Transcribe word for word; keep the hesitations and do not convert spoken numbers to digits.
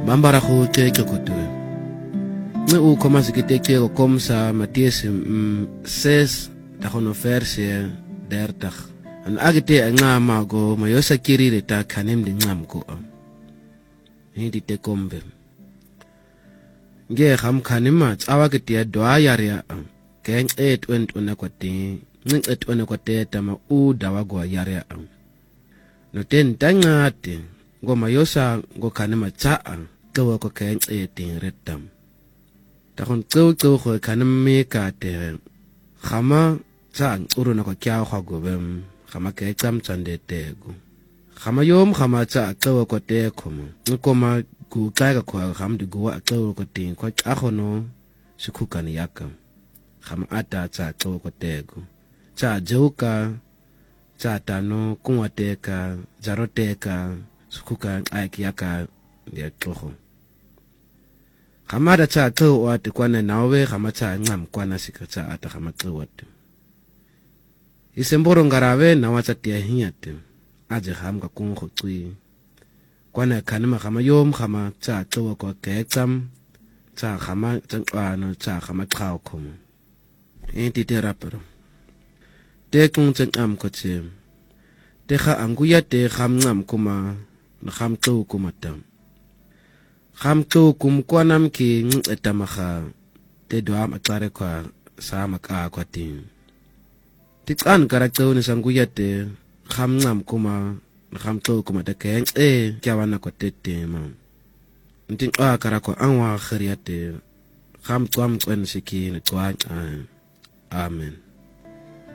bambara go teke kotwe nge u koma sikiteke ko komsa Mattheus ses tagono verse dertig en agite ngama go mayosa kirire ta kanem de ngam ko hindi te kombe nge kham khanima tsawa ke tia dwa yaria keng et went ona kwate ning et ona kwate tama u dawa go yaria no ten tangate go mayosa go khanima tsa go ko keng et retam ta kon tso tso go khanime ka te khama tsa uruna ko kya go go bem khama ke tsam tsande tego khama yom khama tsa tso ko te khomo ngoma ku tsaga kwa kham de go tso ko te ko akhono sikhukani yaka khama ata tsa tso ko tego tsa joka tsa tano kuwateka zaroteka sikhuka ayaki yaka de tsoho khama da tsa tso wa te kwana nawe khama tsa ngam kwana sikatsa ata khama tso wat isemboro ngarawe na watsa tia hinyate aje kham ka kung go tsi kwana khanima khama yom khama tsa tso ko ketsam tsa khama tsana tsa khama khao khomo enti terapero te kung tsen am ko tse te kha anguya te kham ngam kuma na kham tso kuma tam kham tso kum kwanam ki etamaha te doa matsare kwa sa maka kwa tin tikan karakto ni sanguya te kham ngam kuma na kham tso kuma te ke e kyawana ko te te ma ntin a karako anwa khriate kham twam twen siki ni twa amen.